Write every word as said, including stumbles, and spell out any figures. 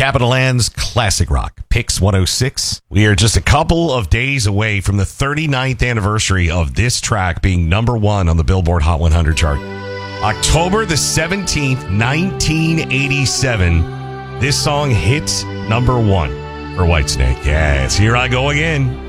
Capital Land's Classic Rock, Picks one oh six. We are just a couple of days away from the thirty-ninth anniversary of this track being number one on the Billboard Hot one hundred chart. October the seventeenth, nineteen eighty-seven, this song hits number one for Whitesnake. Yes, here I go again.